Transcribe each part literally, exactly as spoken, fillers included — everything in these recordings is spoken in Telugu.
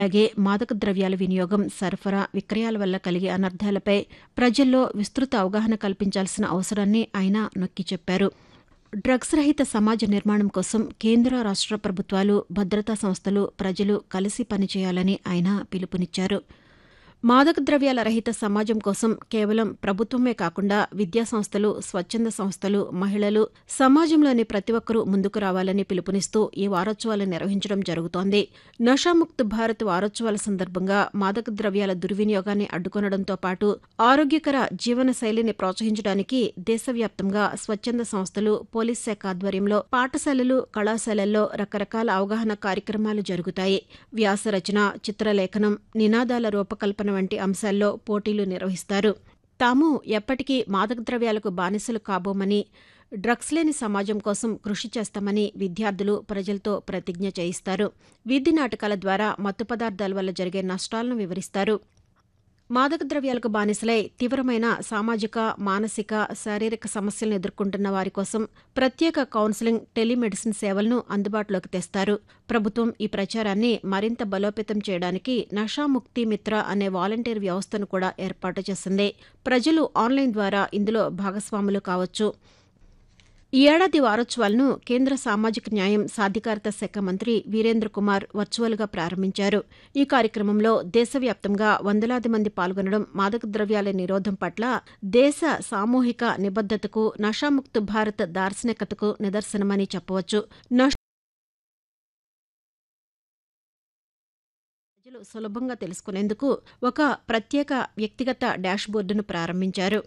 అలాగే మాదక ద్రవ్యాల వినియోగం, సరఫరా, విక్రయాల వల్ల కలిగే అనర్థాలపై ప్రజల్లో విస్తృత అవగాహన కల్పించాల్సిన అవసరాన్ని ఆయన నొక్కి చెప్పారు. డ్రగ్స్ రహిత సమాజ నిర్మాణం కోసం కేంద్ర, రాష్ట్ర ప్రభుత్వాలు, భద్రతా సంస్థలు, ప్రజలు కలిసి పనిచేయాలని ఆయన పిలుపునిచ్చారు. మాదక ద్రవ్యాల రహిత సమాజం కోసం కేవలం ప్రభుత్వమే కాకుండా విద్యాసంస్థలు, స్వచ్ఛంద సంస్థలు, మహిళలు, సమాజంలోని ప్రతి ఒక్కరూ ముందుకు రావాలని పిలుపునిస్తూ ఈ వారోత్సవాలు నిర్వహించడం జరుగుతోంది. నషాముక్త్ భారత్ వారోత్సవాల సందర్భంగా మాదక ద్రవ్యాల దుర్వినియోగాన్ని అడ్డుకొనడంతో పాటు ఆరోగ్యకర జీవన శైలిని ప్రోత్సహించడానికి దేశవ్యాప్తంగా స్వచ్ఛంద సంస్థలు, పోలీస్ శాఖ ఆధ్వర్యంలో పాఠశాలలు, కళాశాలల్లో రకరకాల అవగాహన కార్యక్రమాలు జరుగుతాయి. వ్యాసరచన, చిత్రలేఖనం, నినాదాల రూపకల్పన వంటి అంశాల్లో పోటీలు నిర్వహిస్తారు. తాము ఎప్పటికీ మాదక ద్రవ్యాలకు బానిసలు కాబోమని, డ్రగ్స్ లేని సమాజం కోసం కృషి చేస్తామని విద్యార్థులు ప్రజలతో ప్రతిజ్ఞ చేయిస్తారు. వీధి నాటకాల ద్వారా మత్తు పదార్థాల వల్ల జరిగే నష్టాలను వివరిస్తారు. మాదక ద్రవ్యాలకు బానిసలై తీవ్రమైన సామాజిక, మానసిక, శారీరక సమస్యలను ఎదుర్కొంటున్న వారి కోసం ప్రత్యేక కౌన్సిలింగ్, టెలిమెడిసిన్ సేవలను అందుబాటులోకి తెస్తారు. ప్రభుత్వం ఈ ప్రచారాన్ని మరింత బలోపేతం చేయడానికి నషాముక్తి మిత్ర అనే వాలంటీర్ వ్యవస్థను కూడా ఏర్పాటు చేసింది. ప్రజలు ఆన్లైన్ ద్వారా ఇందులో భాగస్వాములు కావచ్చు. ఈ ఏడాది వారోత్సవాలను కేంద్ర సామాజిక న్యాయం, సాధికారత శాఖ మంత్రి వీరేంద్ర కుమార్ వర్చువల్గా ప్రారంభించారు. ఈ కార్యక్రమంలో దేశవ్యాప్తంగా వందలాది మంది పాల్గొనడం మాదక ద్రవ్యాల నిరోధం పట్ల దేశ సామూహిక నిబద్ధతకు, నషాముక్త్ భారత్ దార్శనికతకు నిదర్శనమని చెప్పవచ్చు. ప్రజలు సులభంగా తెలుసుకునేందుకు ఒక ప్రత్యేక వ్యక్తిగత డాష్బోర్డును ప్రారంభించారు.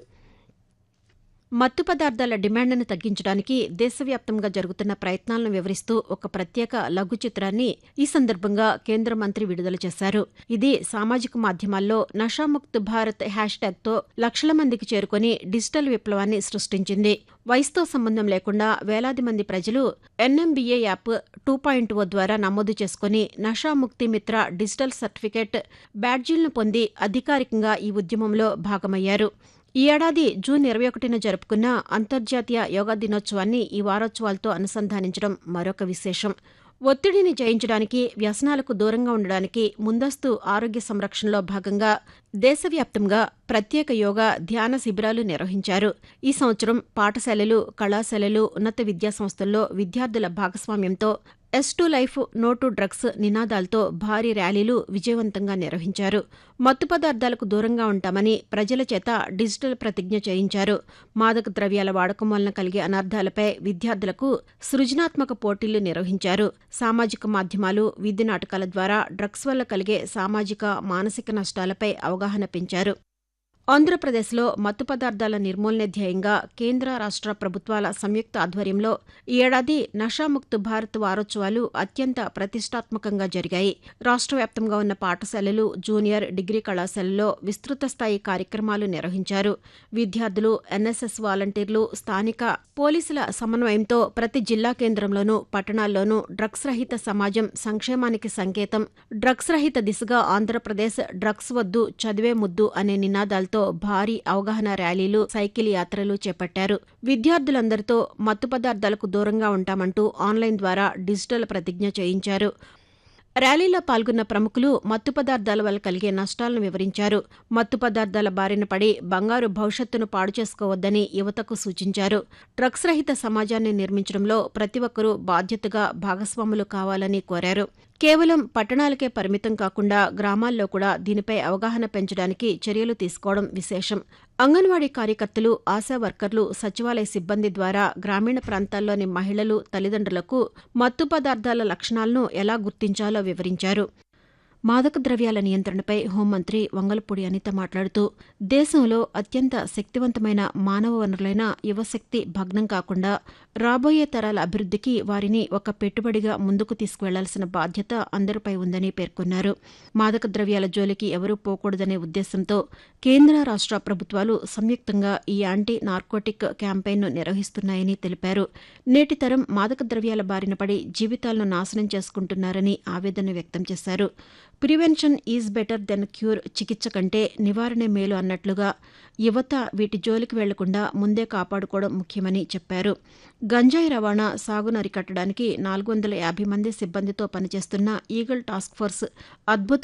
మత్తు పదార్థాల డిమాండ్ను తగ్గించడానికి దేశవ్యాప్తంగా జరుగుతున్న ప్రయత్నాలను వివరిస్తూ ఒక ప్రత్యేక లఘు చిత్రాన్ని ఈ సందర్భంగా కేంద్ర మంత్రి విడుదల చేశారు. ఇది సామాజిక మాధ్యమాల్లో నషాముక్త్ భారత్ హ్యాష్ ట్యాగ్తో లక్షల మందికి చేరుకుని డిజిటల్ విప్లవాన్ని సృష్టించింది. వయసుతో సంబంధం లేకుండా వేలాది మంది ప్రజలు ఎన్ఎంబీఏ యాప్ టూ పాయింట్ ఓ ద్వారా నమోదు చేసుకుని నషాముక్తి మిత్ర డిజిటల్ సర్టిఫికేట్, బ్యాడ్జీలను పొంది అధికారికంగా ఈ ఉద్యమంలో భాగమయ్యారు. ఈ ఏడాది జూన్ ఇరవై ఒకటిన జరుపుకున్న అంతర్జాతీయ యోగా దినోత్సవాన్ని ఈ వారోత్సవాలతో అనుసంధానించడం మరొక విశేషం. ఒత్తిడిని జయించడానికి, వ్యసనాలకు దూరంగా ఉండడానికి ముందస్తు ఆరోగ్య సంరక్షణలో భాగంగా దేశవ్యాప్తంగా ప్రత్యేక యోగా, ధ్యాన శిబిరాలు నిర్వహించారు. ఈ సంవత్సరం పాఠశాలలు, కళాశాలలు, ఉన్నత విద్యాసంస్థల్లో విద్యార్థుల భాగస్వామ్యంతో yes to life, no to drugs నినాదాలతో భారీ ర్యాలీలు విజయవంతంగా నిర్వహించారు. మత్తు పదార్థాలకు దూరంగా ఉంటామని ప్రజల చేత డిజిటల్ ప్రతిజ్ఞ చేయించారు. మాదక ద్రవ్యాల వాడకం వలన కలిగే అనర్థాలపై విద్యార్థులకు సృజనాత్మక పోటీలు నిర్వహించారు. సామాజిక మాధ్యమాలు, వీధి నాటకాల ద్వారా డ్రగ్స్ వల్ల కలిగే సామాజిక, మానసిక నష్టాలపై అవగాహన పెంచారు. ఆంధ్రప్రదేశ్లో మత్తు పదార్థాల నిర్మూలనే ధ్యేయంగా కేంద్ర, రాష్ట్ర ప్రభుత్వాల సంయుక్త ఆధ్వర్యంలో ఈ ఏడాది నషాముక్త్ భారత్ వారోత్సవాలు అత్యంత ప్రతిష్టాత్మకంగా జరిగాయి. రాష్ట్ర వ్యాప్తంగా ఉన్న పాఠశాలలు, జూనియర్, డిగ్రీ కళాశాలల్లో విస్తృత స్థాయి కార్యక్రమాలు నిర్వహించారు. విద్యార్థులు, ఎన్ఎస్ఎస్ వాలంటీర్లు, స్థానిక పోలీసుల సమన్వయంతో ప్రతి జిల్లా కేంద్రంలోనూ, పట్టణాల్లోనూ డ్రగ్స్ రహిత సమాజం సంక్షేమానికి సంకేతం, డ్రగ్స్ రహిత దిశగా ఆంధ్రప్రదేశ్, డ్రగ్స్ వద్దు చదివే ముద్దు అనే నినాదాలతో భారీ అవగాహన ర్యాలీలు, సైకిల్ యాత్రలు చేపట్టారు. విద్యార్థులందరితో మత్తు పదార్థాలకు దూరంగా ఉంటామంటూ ఆన్లైన్ ద్వారా డిజిటల్ ప్రతిజ్ఞ చేయించారు. ర్యాలీలో పాల్గొన్న ప్రముఖులు మత్తు పదార్థాల వల్ల కలిగే నష్టాలను వివరించారు. మత్తు పదార్థాల బారిన పడి బంగారు భవిష్యత్తును పాడు చేసుకోవద్దని యువతకు సూచించారు. డ్రగ్స్ రహిత సమాజాన్ని నిర్మించడంలో ప్రతి ఒక్కరూ బాధ్యతగా భాగస్వాములు కావాలని కోరారు. కేవలం పట్టణాలకే పరిమితం కాకుండా గ్రామాల్లో కూడా దీనిపై అవగాహన పెంచడానికి చర్యలు తీసుకోవడం విశేషం. అంగన్వాడీ కార్యకర్తలు, ఆశా వర్కర్లు, సచివాలయ సిబ్బంది ద్వారా గ్రామీణ ప్రాంతాల్లోని మహిళలు, తల్లిదండ్రులకు మత్తు పదార్థాల లక్షణాలను ఎలా గుర్తించాలో వివరించారు. మాదక ద్రవ్యాల నియంత్రణపై హోంమంత్రి వంగలపూడి అనిత మాట్లాడుతూ, దేశంలో అత్యంత శక్తివంతమైన మానవ వనరులైన యువశక్తి భగ్నం కాకుండా రాబోయే తరాల అభివృద్ధికి వారిని ఒక పెట్టుబడిగా ముందుకు తీసుకువెళ్లాల్సిన బాధ్యత అందరిపై ఉందని పేర్కొన్నారు. మాదక ద్రవ్యాల జోలికి ఎవరూ పోకూడదనే ఉద్దేశంతో కేంద్ర, రాష్ట్ర ప్రభుత్వాలు సంయుక్తంగా ఈ యాంటీ నార్కోటిక్ క్యాంపెయిన్ను నిర్వహిస్తున్నాయని తెలిపారు. నేటి తరం మాదక ద్రవ్యాల బారిన పడి జీవితాలను నాశనం చేసుకుంటున్నారని ఆవేదన వ్యక్తం చేశారు. Prevention is better than cure, చికిత్స కంటే నివారణే మేలు అన్నట్లుగా యువత వీటి జోలికి వెళ్లకుండా ముందే కాపాడుకోవడం ముఖ్యమని చెప్పారు. గంజాయి రవాణా, సాగును అరికట్టడానికి నాలుగు వందల యాభై మంది సిబ్బందితో పనిచేస్తున్న ఈగల్ టాస్క్ ఫోర్స్ అద్భుత